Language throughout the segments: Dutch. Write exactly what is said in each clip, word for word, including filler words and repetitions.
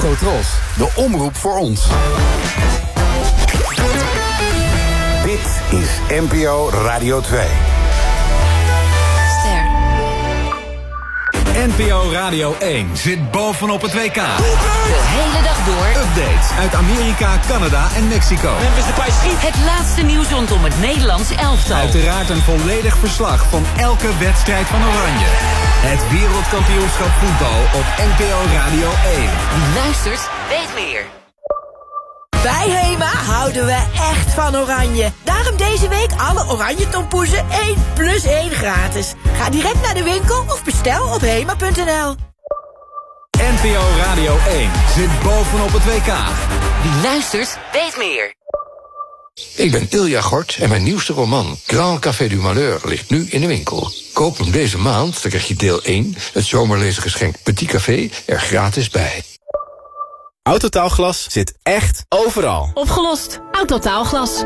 Afrotros, de omroep voor ons. Dit is N P O Radio twee. Ster. N P O Radio één zit bovenop het W K. De hele dag door. Updates uit Amerika, Canada en Mexico. Het laatste nieuws rondom het Nederlands elftal. Uiteraard een volledig verslag van elke wedstrijd van Oranje. Het wereldkampioenschap voetbal op N P O Radio één. Wie luistert, weet meer. Bij Hema houden we echt van Oranje. Daarom deze week alle Oranje tompoezen één plus één gratis. Ga direct naar de winkel of bestel op hema punt n l. N P O Radio één zit bovenop het W K. Wie luistert, weet meer. Ik ben Ilja Gort en mijn nieuwste roman Grand Café du Malheur ligt nu in de winkel. Koop hem deze maand, dan krijg je deel één, het zomerlezengeschenk Petit Café, er gratis bij. Autotaalglas zit echt overal. Opgelost. Autotaalglas.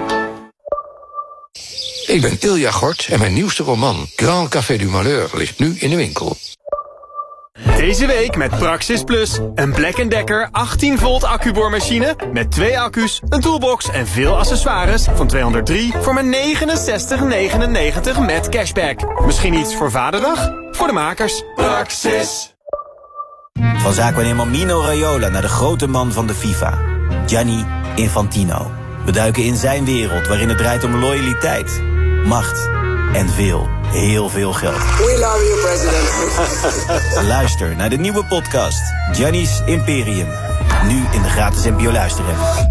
Ik ben Ilja Gort en mijn nieuwste roman Grand Café du Malheur ligt nu in de winkel. Deze week met Praxis Plus. Een Black and Decker achttien volt accuboormachine met twee accu's, een toolbox en veel accessoires van tweehonderddrie voor maar negenenzestig negenennegentig met cashback. Misschien iets voor Vaderdag? Voor de makers. Praxis. Van zaakwaarnemer Mino Raiola naar de grote man van de FIFA, Gianni Infantino. We duiken in zijn wereld waarin het draait om loyaliteit, macht en veel, heel veel geld. We love you, president. Luister naar de nieuwe podcast Gianni's Imperium. Nu in de gratis N P O luisterapp.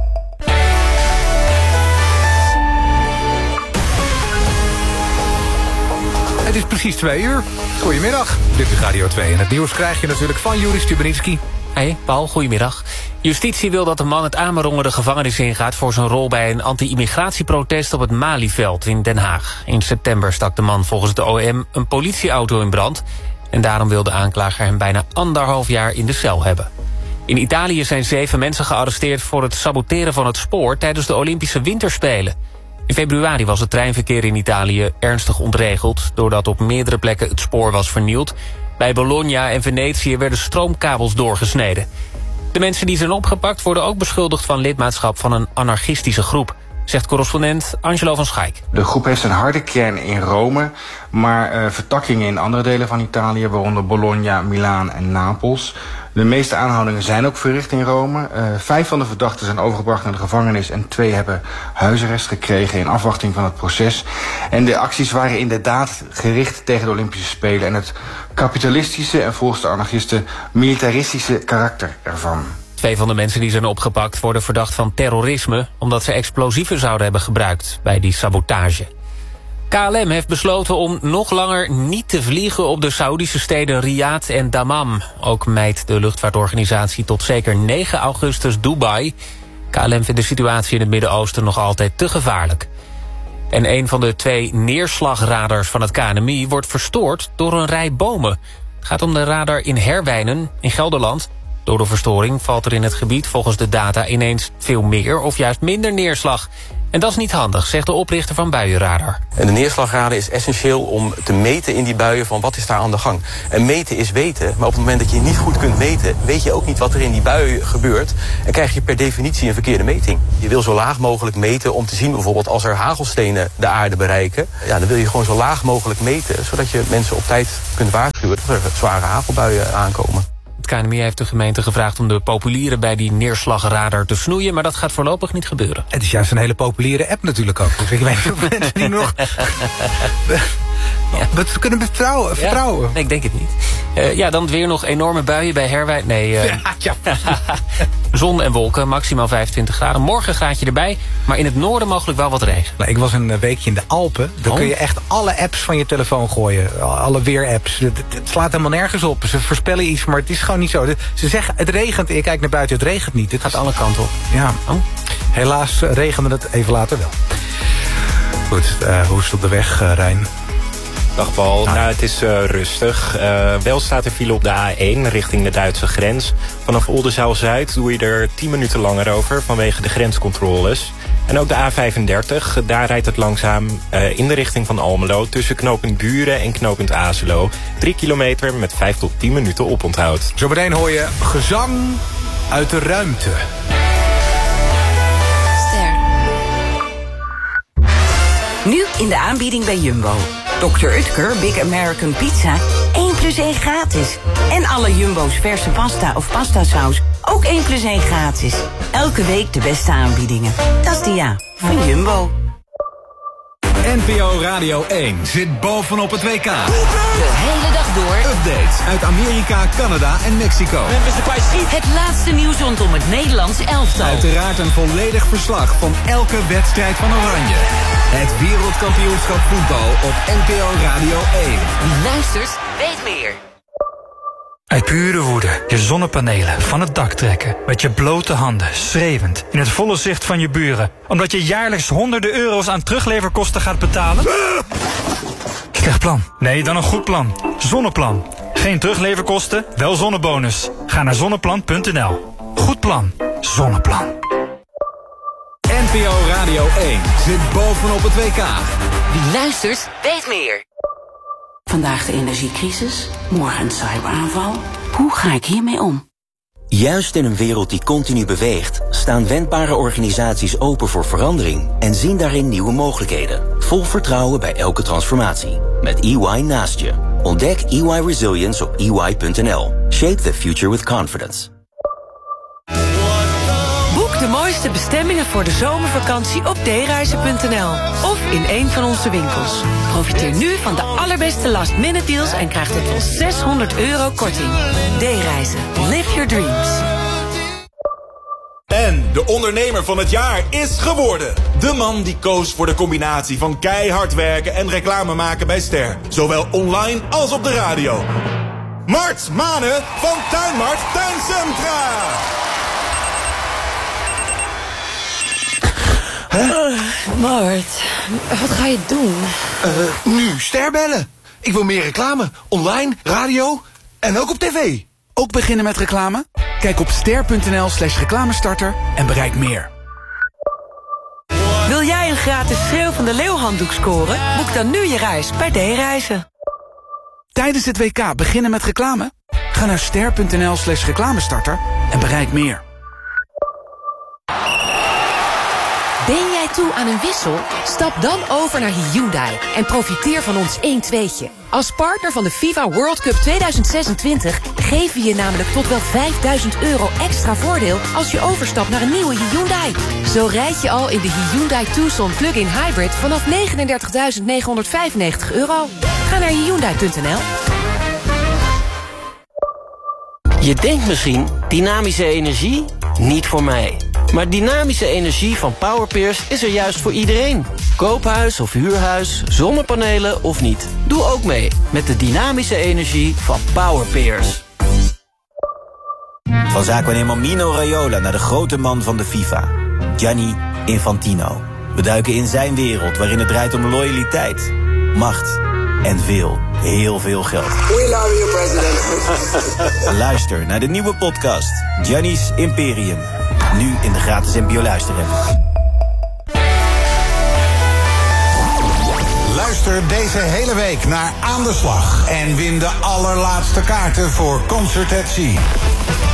Het is precies twee uur. Goedemiddag. Dit is Radio twee en het nieuws krijg je natuurlijk van Juri Stubenitski. Hey, Paul, goedemiddag. Justitie wil dat de man uit Amerongen de gevangenis ingaat voor zijn rol bij een anti-immigratieprotest op het Malieveld in Den Haag. In september stak de man volgens de O M een politieauto in brand. En daarom wil de aanklager hem bijna anderhalf jaar in de cel hebben. In Italië zijn zeven mensen gearresteerd voor het saboteren van het spoor tijdens de Olympische Winterspelen. In februari was het treinverkeer in Italië ernstig ontregeld, doordat op meerdere plekken het spoor was vernield. Bij Bologna en Venetië werden stroomkabels doorgesneden. De mensen die zijn opgepakt worden ook beschuldigd van lidmaatschap van een anarchistische groep, zegt correspondent Angelo van Schaik. De groep heeft een harde kern in Rome, maar uh, vertakkingen in andere delen van Italië, waaronder Bologna, Milaan en Napels. De meeste aanhoudingen zijn ook verricht in Rome. Uh, vijf van de verdachten zijn overgebracht naar de gevangenis en twee hebben huisarrest gekregen in afwachting van het proces. En de acties waren inderdaad gericht tegen de Olympische Spelen en het kapitalistische en volgens de anarchisten militaristische karakter ervan. Twee van de mensen die zijn opgepakt worden verdacht van terrorisme, omdat ze explosieven zouden hebben gebruikt bij die sabotage. K L M heeft besloten om nog langer niet te vliegen op de Saoedische steden Riyadh en Dammam. Ook mijdt de luchtvaartorganisatie tot zeker negen augustus Dubai. K L M vindt de situatie in het Midden-Oosten nog altijd te gevaarlijk. En een van de twee neerslagradars van het K N M I wordt verstoord door een rij bomen. Het gaat om de radar in Herwijnen in Gelderland. Door de verstoring valt er in het gebied volgens de data ineens veel meer of juist minder neerslag. En dat is niet handig, zegt de oprichter van Buienradar. En de neerslagradar is essentieel om te meten in die buien van wat is daar aan de gang. En meten is weten, maar op het moment dat je niet goed kunt meten, weet je ook niet wat er in die bui gebeurt. En krijg je per definitie een verkeerde meting. Je wil zo laag mogelijk meten om te zien bijvoorbeeld als er hagelstenen de aarde bereiken. Ja, dan wil je gewoon zo laag mogelijk meten, zodat je mensen op tijd kunt waarschuwen dat er zware hagelbuien aankomen. Het K N M I heeft de gemeente gevraagd om de populieren bij die neerslagradar te snoeien, maar dat gaat voorlopig niet gebeuren. Het is juist een hele populiere app natuurlijk ook. Dus ik weet niet of mensen die nog ja. we kunnen vertrouwen. vertrouwen. Ja, nee, ik denk het niet. Uh, ja, dan weer nog enorme buien bij Herwijk. Nee, uh, ja, ja. Zon en wolken, maximaal vijfentwintig graden. Morgen graadje erbij, maar in het noorden mogelijk wel wat regen. Nou, ik was een weekje in de Alpen. Dan oh. kun je echt alle apps van je telefoon gooien. Alle weerapps. Het, het slaat helemaal nergens op. Ze voorspellen iets, maar het is gewoon niet zo. Ze zeggen, het regent. Je kijkt naar buiten, het regent niet. Het gaat alle kanten op. Ja, oh. Helaas regende het even later wel. Goed, uh, hoe is het op de weg, uh, Rijn? Dag Paul, nou, nou het is uh, rustig. Uh, wel staat er file op de A één richting de Duitse grens. Vanaf Oldenzaal-Zuid doe je er tien minuten langer over vanwege de grenscontroles. En ook de A vijfendertig, daar rijdt het langzaam uh, in de richting van Almelo... tussen knooppunt Buren en knooppunt Azelo. Drie kilometer met vijf tot tien minuten oponthoud. Zo meteen hoor je gezang uit de ruimte. Ster. Nu in de aanbieding bij Jumbo. dokter Utker Big American Pizza, één plus één gratis. En alle Jumbo's verse pasta of pastasaus, ook één plus één gratis. Elke week de beste aanbiedingen. Dat is de ja van Jumbo. N P O Radio één zit bovenop het W K. De hele dag door. Updates uit Amerika, Canada en Mexico. Het laatste nieuws rondom het Nederlands elftal. Uiteraard een volledig verslag van elke wedstrijd van Oranje. Het wereldkampioenschap voetbal op N P O Radio één. Wie luistert, weet meer. Uit pure woede je zonnepanelen van het dak trekken. Met je blote handen, schreeuwend, in het volle zicht van je buren. Omdat je jaarlijks honderden euro's aan terugleverkosten gaat betalen? Slecht plan. Nee, dan een goed plan. Zonneplan. Geen terugleverkosten, wel zonnebonus. Ga naar zonneplan punt n l. Goed plan. Zonneplan. N P O Radio één zit bovenop het W K. Wie luistert, weet meer. Vandaag de energiecrisis, morgen een cyberaanval. Hoe ga ik hiermee om? Juist in een wereld die continu beweegt, staan wendbare organisaties open voor verandering en zien daarin nieuwe mogelijkheden. Vol vertrouwen bij elke transformatie. Met E Y naast je. Ontdek E Y Resilience op E Y punt n l. Shape the future with confidence. Boek de mooiste bestemmingen voor de zomervakantie op d reizen punt n l of in een van onze winkels. Profiteer nu van de allerbeste last-minute deals en krijg tot wel zeshonderd euro korting. D-reizen. Live your dreams. En de ondernemer van het jaar is geworden. De man die koos voor de combinatie van keihard werken en reclame maken bij Ster. Zowel online als op de radio. Mart Manen van Tuinmart Tuincentra. Huh? Uh, Mart, wat ga je doen? Uh, nu Ster bellen. Ik wil meer reclame. Online, radio en ook op tv. Ook beginnen met reclame? Kijk op ster punt n l slash reclamestarter en bereik meer. Wil jij een gratis Schreeuw van de Leeuwhanddoek scoren? Boek dan nu je reis bij D-reizen. Tijdens het W K beginnen met reclame? Ga naar ster punt n l slash reclamestarter en bereik meer. Ben jij toe aan een wissel? Stap dan over naar Hyundai en profiteer van ons één tweetje. Als partner van de FIFA World Cup tweeduizend zesentwintig geven we je namelijk tot wel vijfduizend euro extra voordeel als je overstapt naar een nieuwe Hyundai. Zo rijd je al in de Hyundai Tucson Plug-in Hybrid vanaf negenendertigduizend negenhonderdvijfennegentig euro. Ga naar hyundai punt n l. Je denkt misschien, dynamische energie? Niet voor mij. Maar dynamische energie van Powerpeers is er juist voor iedereen. Koophuis of huurhuis, zonnepanelen of niet. Doe ook mee met de dynamische energie van Powerpeers. Van zaakwaarnemer Mino Raiola naar de grote man van de FIFA. Gianni Infantino. We duiken in zijn wereld waarin het draait om loyaliteit, macht en veel, heel veel geld. We love you, president. Luister naar de nieuwe podcast Gianni's Imperium. Nu in de gratis N P O luisterapp. Luister deze hele week naar Aan de Slag en win de allerlaatste kaarten voor Concert at Sea.